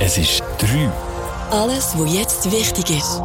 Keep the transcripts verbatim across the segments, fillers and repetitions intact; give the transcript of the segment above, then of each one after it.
Es ist drei. Alles, was jetzt wichtig ist.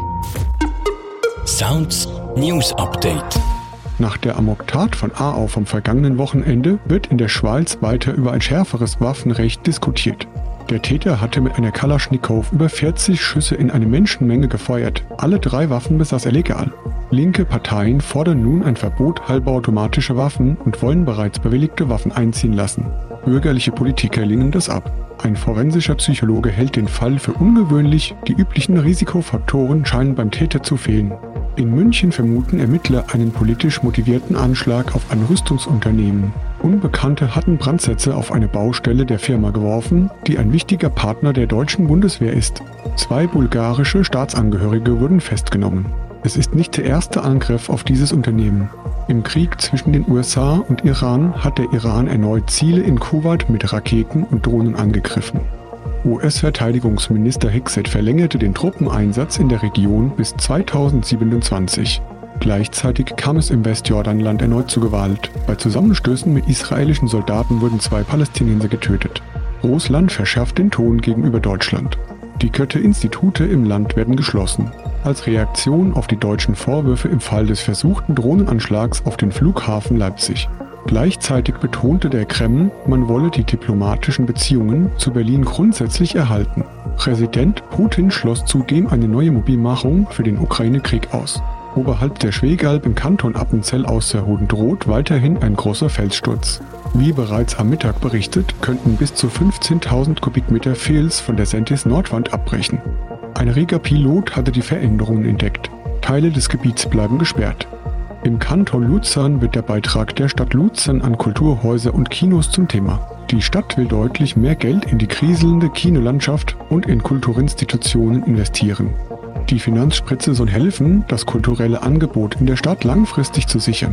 Sounds News Update. Nach der Amok-Tat von Aarau vom vergangenen Wochenende wird in der Schweiz weiter über ein schärferes Waffenrecht diskutiert. Der Täter hatte mit einer Kalaschnikow über vierzig Schüsse in eine Menschenmenge gefeuert. Alle drei Waffen besaß er legal. Linke Parteien fordern nun ein Verbot halbautomatischer Waffen und wollen bereits bewilligte Waffen einziehen lassen. Bürgerliche Politiker lehnen das ab. Ein forensischer Psychologe hält den Fall für ungewöhnlich, die üblichen Risikofaktoren scheinen beim Täter zu fehlen. In München vermuten Ermittler einen politisch motivierten Anschlag auf ein Rüstungsunternehmen. Unbekannte hatten Brandsätze auf eine Baustelle der Firma geworfen, die ein wichtiger Partner der deutschen Bundeswehr ist. Zwei bulgarische Staatsangehörige wurden festgenommen. Es ist nicht der erste Angriff auf dieses Unternehmen. Im Krieg zwischen den U S A und Iran hat der Iran erneut Ziele in Kuwait mit Raketen und Drohnen angegriffen. U S-Verteidigungsminister Hegseth verlängerte den Truppeneinsatz in der Region bis zweitausendsiebenundzwanzig. Gleichzeitig kam es im Westjordanland erneut zu Gewalt. Bei Zusammenstößen mit israelischen Soldaten wurden zwei Palästinenser getötet. Russland verschärft den Ton gegenüber Deutschland. Die Goethe-Institute im Land werden geschlossen. Als Reaktion auf die deutschen Vorwürfe im Fall des versuchten Drohnenanschlags auf den Flughafen Leipzig. Gleichzeitig betonte der Kreml, man wolle die diplomatischen Beziehungen zu Berlin grundsätzlich erhalten. Präsident Putin schloss zudem eine neue Mobilmachung für den Ukraine-Krieg aus. Oberhalb der Schwegalb im Kanton Appenzell Ausserrhoden droht weiterhin ein großer Felssturz. Wie bereits am Mittag berichtet, könnten bis zu fünfzehntausend Kubikmeter Fels von der Sentis-Nordwand abbrechen. Ein reger Pilot hatte die Veränderungen entdeckt. Teile des Gebiets bleiben gesperrt. Im Kanton Luzern wird der Beitrag der Stadt Luzern an Kulturhäuser und Kinos zum Thema. Die Stadt will deutlich mehr Geld in die kriselnde Kinolandschaft und in Kulturinstitutionen investieren. Die Finanzspritze soll helfen, das kulturelle Angebot in der Stadt langfristig zu sichern.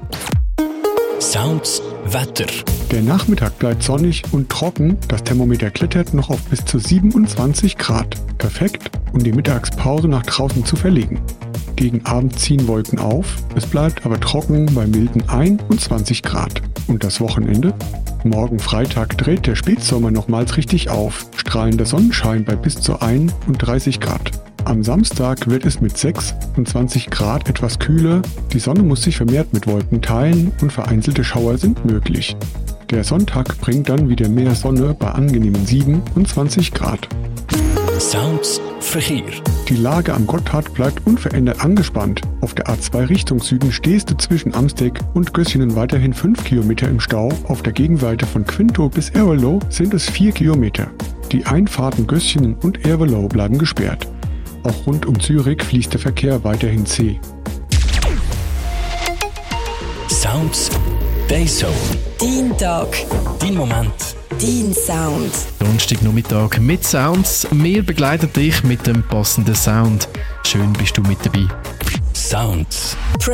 Sounds Wetter. Der Nachmittag bleibt sonnig und trocken, das Thermometer klettert noch auf bis zu siebenundzwanzig Grad. Perfekt, um die Mittagspause nach draußen zu verlegen. Gegen Abend ziehen Wolken auf, es bleibt aber trocken bei milden einundzwanzig Grad. Und das Wochenende? Morgen Freitag dreht der Spätsommer nochmals richtig auf, strahlender Sonnenschein bei bis zu einunddreißig Grad. Am Samstag wird es mit sechsundzwanzig Grad etwas kühler, die Sonne muss sich vermehrt mit Wolken teilen und vereinzelte Schauer sind möglich. Der Sonntag bringt dann wieder mehr Sonne bei angenehmen siebenundzwanzig Grad. Sounds Verkehr. Die Lage am Gotthard bleibt unverändert angespannt. Auf der A zwei Richtung Süden stehst du zwischen Amsteg und Gössingen weiterhin fünf Kilometer im Stau. Auf der Gegenseite von Quinto bis Erwelo sind es vier Kilometer. Die Einfahrten Gössingen und Erwelo bleiben gesperrt. Auch rund um Zürich fließt der Verkehr weiterhin zäh. Sounds Dayzone. Dein Tag. Dein Moment. Dein Sound. Donnerstagnachmittag mit Sounds. Wir begleiten dich mit dem passenden Sound. Schön bist du mit dabei. Sounds.